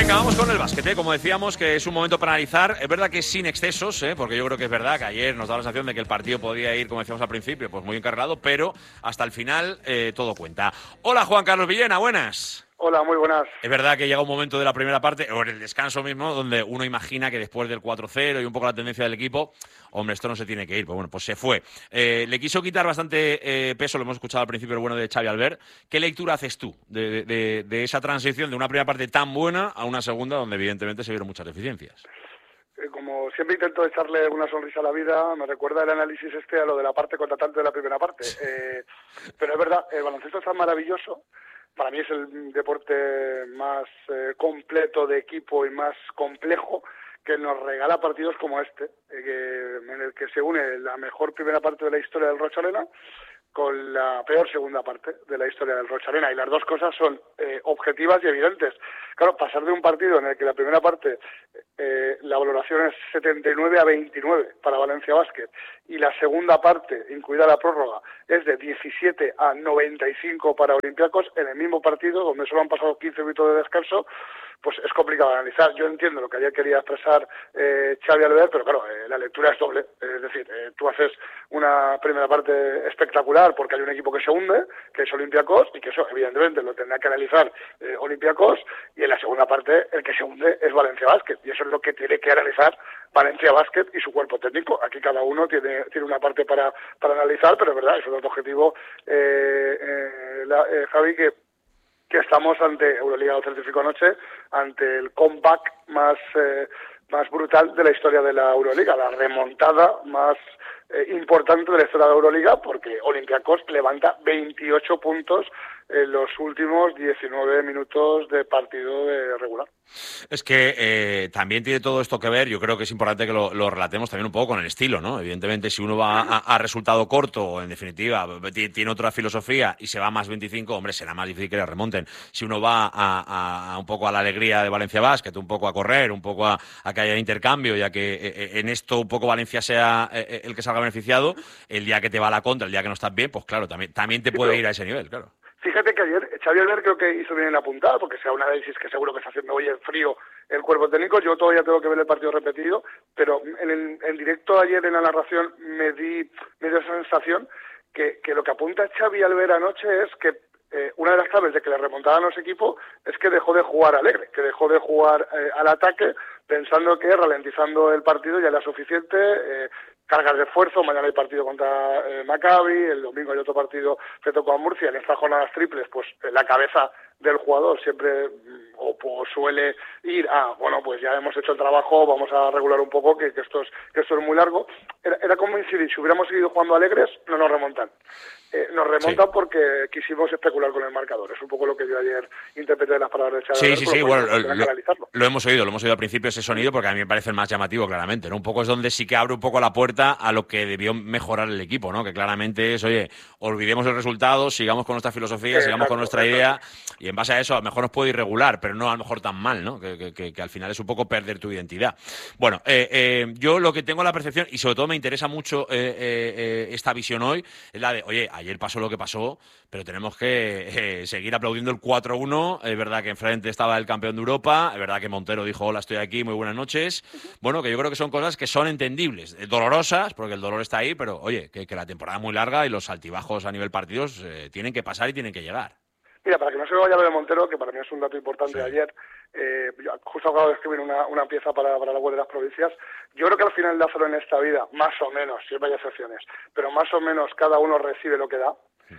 Venga, vamos con el básquet, como decíamos, que es un momento para analizar. Es verdad que es sin excesos, porque yo creo que es verdad que ayer nos da la sensación de que el partido podía ir, como decíamos al principio, pues muy encarrilado, pero hasta el final todo cuenta. Hola, Juan Carlos Villena, buenas. Hola, muy buenas. Es verdad que llega un momento de la primera parte, o en el descanso mismo, donde uno imagina que después del 4-0 y un poco la tendencia del equipo, hombre, esto no se tiene que ir. Pues bueno, pues se fue. Le quiso quitar bastante peso, lo hemos escuchado al principio, el bueno de Xavi Albert. ¿Qué lectura haces tú de esa transición de una primera parte tan buena a una segunda donde evidentemente se vieron muchas deficiencias? Como siempre intento echarle una sonrisa a la vida, me recuerda el análisis a lo de la parte contratante de la primera parte. Pero es verdad, el baloncesto es tan maravilloso. Para mí es el deporte más completo de equipo y más complejo, que nos regala partidos como este, en el que se une la mejor primera parte de la historia del Rocha Arena con la peor segunda parte de la historia del Rocha Arena, y las dos cosas son objetivas y evidentes. Claro, pasar de un partido en el que la primera parte la valoración es 79-29 para Valencia Basket, y la segunda parte, incluida la prórroga, es de 17-95 para Olympiacos, en el mismo partido donde solo han pasado 15 minutos de descanso, pues es complicado de analizar. Yo entiendo lo que ayer quería expresar Xavi Albert, pero claro, la lectura es doble. Es decir, tú haces una primera parte espectacular porque hay un equipo que se hunde, que es Olympiacos, y que eso evidentemente lo tendrá que analizar Olympiacos, y en la segunda parte el que se hunde es Valencia Basket, y eso es lo que tiene que analizar Valencia Basket y su cuerpo técnico. Aquí cada uno tiene una parte para analizar, pero es verdad, eso es otro objetivo, Javi, que estamos ante Euroliga, lo certificó anoche, ante el comeback más brutal de la historia de la Euroliga, la remontada más importante de la historia de la Euroliga, porque Olympiacos levanta 28 puntos en los últimos 19 minutos de partido regular. Es que también tiene todo esto que ver, yo creo que es importante que lo relatemos también un poco con el estilo, ¿no? Evidentemente, si uno va a resultado corto, en definitiva, tiene otra filosofía y se va a más 25, hombre, será más difícil que le remonten. Si uno va a un poco a la alegría de Valencia Basket, un poco a correr, un poco a que haya intercambio, ya que en esto un poco Valencia sea el que salga beneficiado, el día que te va a la contra, el día que no estás bien, pues claro, también te puede ir a ese nivel, claro. Fíjate que ayer Xavi Albert creo que hizo bien en apuntar, porque sea un análisis que seguro que está haciendo hoy en frío el cuerpo técnico. Yo todavía tengo que ver el partido repetido, pero en directo ayer en la narración me dio esa sensación que lo que apunta Xavi Albert anoche es que una de las claves de que le remontaran los equipos es que dejó de jugar alegre, que dejó de jugar al ataque, pensando que ralentizando el partido ya era suficiente. Cargas de esfuerzo, mañana hay partido contra Maccabi, el domingo hay otro partido que tocó a Murcia, en estas jornadas triples, pues la cabeza del jugador siempre suele ir bueno, pues ya hemos hecho el trabajo, vamos a regular un poco, que esto es muy largo. Era como incidir, si hubiéramos seguido jugando alegres, no nos remontan. Nos remontan porque quisimos especular con el marcador. Es un poco lo que yo ayer interpreté de las palabras de Xavi. Sí, bueno, lo hemos oído al principio ese sonido, porque a mí me parece el más llamativo, claramente, ¿no? Un poco es donde sí que abre un poco la puerta a lo que debió mejorar el equipo, ¿no? Que claramente es, oye, olvidemos el resultado, sigamos con nuestra filosofía, sigamos con nuestra idea, y en base a eso a lo mejor nos puede ir regular, pero no a lo mejor tan mal, ¿no? Que al final es un poco perder tu identidad. Bueno, yo lo que tengo la percepción, y sobre todo me interesa mucho esta visión hoy, es la de, oye, ayer pasó lo que pasó, pero tenemos que seguir aplaudiendo el 4-1. Es verdad que enfrente estaba el campeón de Europa, es verdad que Montero dijo, hola, estoy aquí, muy buenas noches. Bueno, que yo creo que son cosas que son entendibles, dolorosas, porque el dolor está ahí, pero oye, que la temporada es muy larga y los altibajos a nivel partidos tienen que pasar y tienen que llegar. Mira, para que no se me vaya lo de Montero, que para mí es un dato importante de ayer, yo justo acabo de escribir una pieza para la web de las provincias. Yo creo que al final, Lázaro, en esta vida, más o menos, siempre hay excepciones, pero más o menos cada uno recibe lo que da.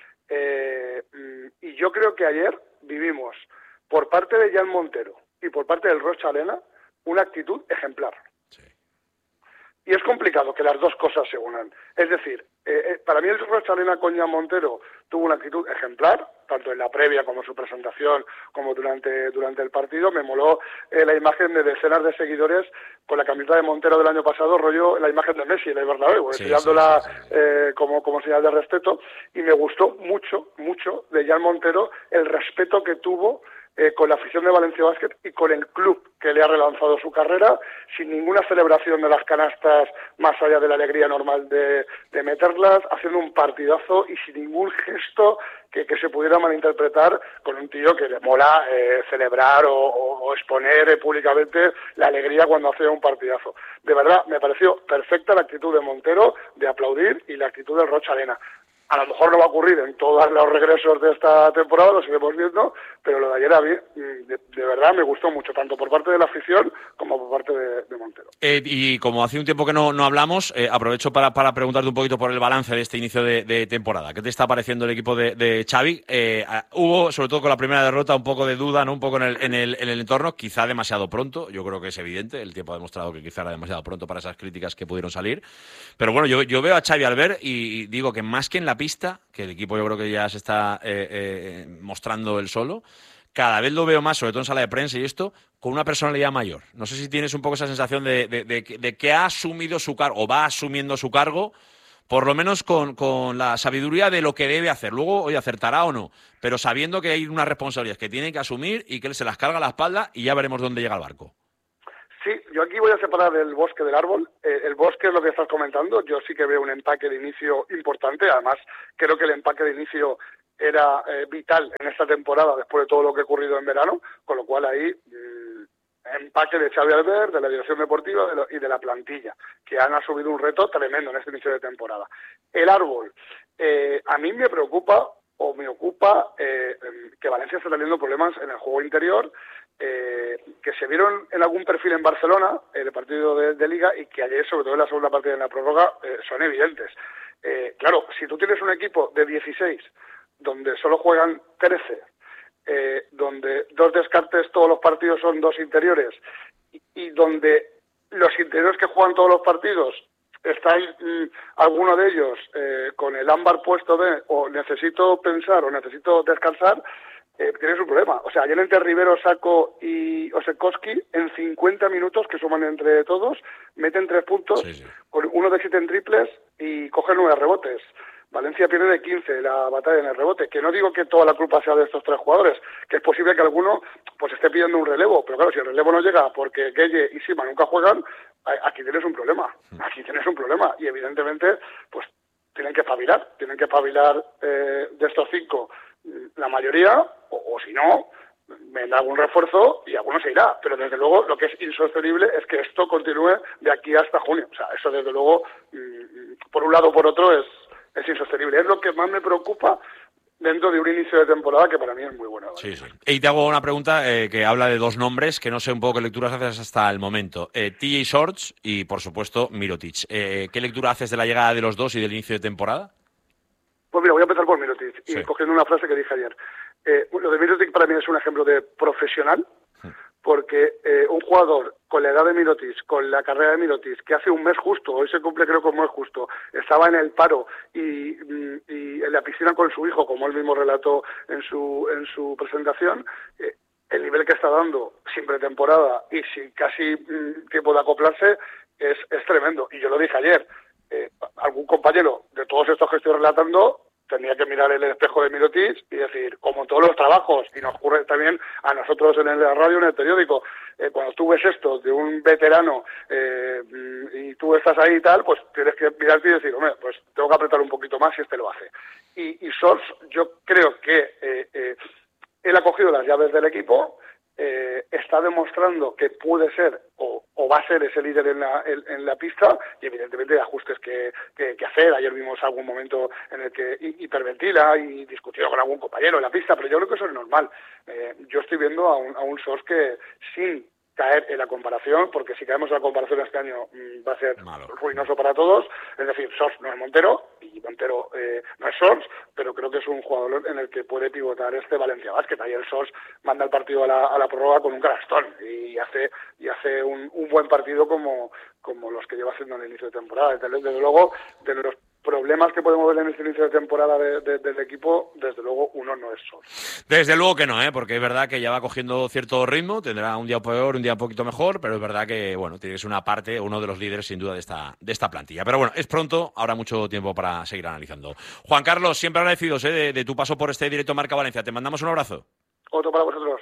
Y yo creo que ayer vivimos, por parte de Jan Montero y por parte del Rocha Arena, una actitud ejemplar. Y es complicado que las dos cosas se unan. Es decir, para mí el Rocha Arena con Jan Montero tuvo una actitud ejemplar, tanto en la previa como en su presentación, como durante el partido. Me moló la imagen de decenas de seguidores con la camiseta de Montero del año pasado, rollo la imagen de Messi, la Bernabéu, enseñándola como señal de respeto. Y me gustó mucho de Jan Montero el respeto que tuvo con la afición de Valencia Basket y con el club que le ha relanzado su carrera, sin ninguna celebración de las canastas más allá de la alegría normal de meterlas, haciendo un partidazo y sin ningún gesto que se pudiera malinterpretar con un tío que le mola celebrar o o exponer públicamente la alegría cuando hace un partidazo. De verdad, me pareció perfecta la actitud de Montero de aplaudir y la actitud del Rocha Arena. A lo mejor no va a ocurrir en todos los regresos de esta temporada, lo seguimos viendo, pero lo de ayer a mí, de verdad, me gustó mucho, tanto por parte de la afición como por parte de Montero. Y como hace un tiempo que no hablamos, aprovecho para preguntarte un poquito por el balance de este inicio de temporada. ¿Qué te está pareciendo el equipo de Xavi? Hubo, sobre todo con la primera derrota, un poco de duda, ¿no? Un poco en el entorno, quizá demasiado pronto, yo creo que es evidente, el tiempo ha demostrado que quizá era demasiado pronto para esas críticas que pudieron salir. Pero bueno, yo veo a Xavi Albert y digo que más que en la pista, que el equipo yo creo que ya se está mostrando él solo, cada vez lo veo más, sobre todo en sala de prensa y esto, con una personalidad mayor. No sé si tienes un poco esa sensación de que ha asumido su cargo, o va asumiendo su cargo, por lo menos con la sabiduría de lo que debe hacer. Luego, oye, acertará o no, pero sabiendo que hay unas responsabilidades que tiene que asumir y que él se las carga a la espalda y ya veremos dónde llega el barco. Sí, yo aquí voy a separar el bosque del árbol. El bosque es lo que estás comentando. Yo sí que veo un empaque de inicio importante. Además, creo que el empaque de inicio era vital en esta temporada después de todo lo que ha ocurrido en verano, con lo cual ahí empaque de Xavi Albert, de la dirección deportiva y de la plantilla, que han asumido un reto tremendo en este inicio de temporada. El árbol, a mí me preocupa o me ocupa que Valencia está teniendo problemas en el juego interior, que se vieron en algún perfil en Barcelona, el partido de Liga, y que ayer, sobre todo en la segunda parte de la prórroga, son evidentes. Claro, si tú tienes un equipo de 16, donde solo juegan 13, donde 2 descartes todos los partidos son 2 interiores, y donde los interiores que juegan todos los partidos están alguno de ellos con el ámbar puesto de o necesito pensar o necesito descansar, tienes un problema. O sea, ayer entre Rivero, Sacco y Osetkowski, en 50 minutos que suman entre todos, meten 3 puntos, sí. Con 1 de 7 en triples y cogen 9 rebotes. Valencia pierde de 15 la batalla en el rebote, que no digo que toda la culpa sea de estos 3 jugadores, que es posible que alguno pues esté pidiendo un relevo, pero claro, si el relevo no llega porque Gueye y Sima nunca juegan, aquí tienes un problema, y evidentemente pues tienen que espabilar de estos 5 la mayoría, o si no, vendrá algún refuerzo y alguno se irá, pero desde luego lo que es insostenible es que esto continúe de aquí hasta junio. O sea, eso desde luego, por un lado o por otro, es insostenible. Es lo que más me preocupa dentro de un inicio de temporada que para mí es muy bueno. Sí, sí. Y te hago una pregunta que habla de 2 nombres que no sé un poco qué lecturas haces hasta el momento. TJ Shorts y, por supuesto, Mirotic. ¿Qué lectura haces de la llegada de los dos y del inicio de temporada? Pues mira, voy a empezar por Mirotic, y cogiendo una frase que dije ayer. Lo de Mirotic para mí es un ejemplo de profesional, porque un jugador con la edad de Mirotic, con la carrera de Mirotic, que hace un mes justo, hoy se cumple creo que un mes justo, estaba en el paro y en la piscina con su hijo, como él mismo relató en su presentación, el nivel que está dando sin pretemporada y sin casi tiempo de acoplarse es tremendo. Y yo lo dije ayer, algún compañero de todos estos que estoy relatando tendría que mirar el espejo de Mirotic y decir, como en todos los trabajos, y nos ocurre también a nosotros en la radio, en el periódico, cuando tú ves esto de un veterano y tú estás ahí y tal, pues tienes que mirarte y decir, hombre, pues tengo que apretar un poquito más si este lo hace. Y Sols, yo creo que él ha cogido las llaves del equipo, está demostrando que puede ser o va a ser ese líder en la pista, y evidentemente hay ajustes que hacer. Ayer vimos algún momento en el que hiperventila y discutió con algún compañero en la pista, pero yo creo que eso es normal. Yo estoy viendo a un Sols que sin caer en la comparación, porque si caemos en la comparación este año va a ser ruinoso para todos. Es decir, Sols no es Montero y Montero no es Sols, pero creo que es un jugador en el que puede pivotar este Valencia Basket. Ayer Sols manda el partido a la prórroga con un canastón y hace un buen partido como los que lleva haciendo en el inicio de temporada. Desde luego, de los problemas que podemos ver en este inicio de temporada del equipo, desde luego uno no es Sols. Desde luego que no, porque es verdad que ya va cogiendo cierto ritmo, tendrá un día peor, un día un poquito mejor, pero es verdad que bueno, tienes una parte, uno de los líderes sin duda de esta plantilla. Pero bueno, es pronto, habrá mucho tiempo para seguir analizando. Juan Carlos, siempre agradecidos de tu paso por este directo Marca Valencia. Te mandamos un abrazo. Otro para vosotros.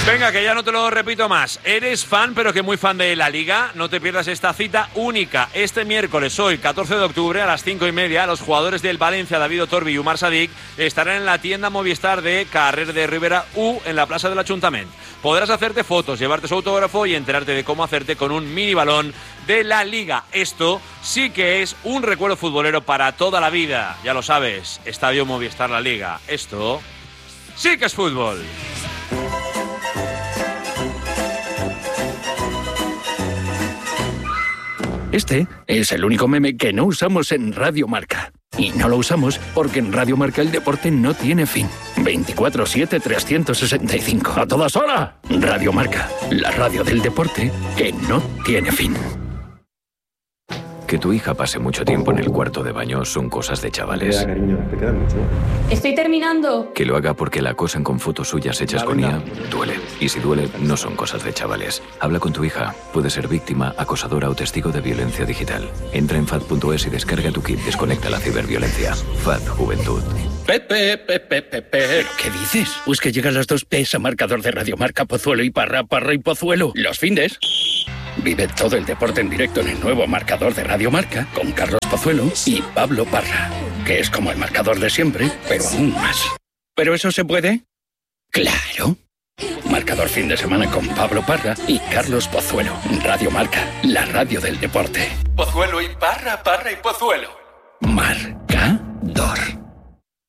Venga, que ya no te lo repito más. ¿Eres fan, pero que muy fan de la Liga? No te pierdas esta cita única. Este miércoles, hoy, 14 de octubre, a las 5:30, los jugadores del Valencia, David Otorbi y Umar Sadik, estarán en la tienda Movistar de Carrer de Rivera U, en la plaza del Ayuntament. Podrás hacerte fotos, llevarte su autógrafo y enterarte de cómo hacerte con un mini balón de la Liga. Esto sí que es un recuerdo futbolero para toda la vida. Ya lo sabes, Estadio Movistar La Liga. Esto sí que es fútbol. Este es el único meme que no usamos en Radio Marca. Y no lo usamos porque en Radio Marca el deporte no tiene fin. 24/7, 365. ¡A todas horas! Radio Marca, la radio del deporte que no tiene fin. Que tu hija pase mucho tiempo en el cuarto de baño son cosas de chavales. Estoy terminando. Que lo haga porque la acosan con fotos suyas hechas con IA, duele. Y si duele, no son cosas de chavales. Habla con tu hija. Puede ser víctima, acosadora o testigo de violencia digital. Entra en FAD.es y descarga tu kit Desconecta la ciberviolencia. FAD Juventud. Pepe, ¿qué dices? Pues que llegan las dos P's a marcador de Radio Marca, Pozuelo y Parra, Parra y Pozuelo. Los findes. Vive todo el deporte en directo en el nuevo marcador de Radio Marca con Carlos Pozuelo y Pablo Parra, que es como el marcador de siempre, pero aún más. ¿Pero eso se puede? ¡Claro! Marcador fin de semana con Pablo Parra y Carlos Pozuelo. Radio Marca, la radio del deporte. Pozuelo y Parra, Parra y Pozuelo. Marcador.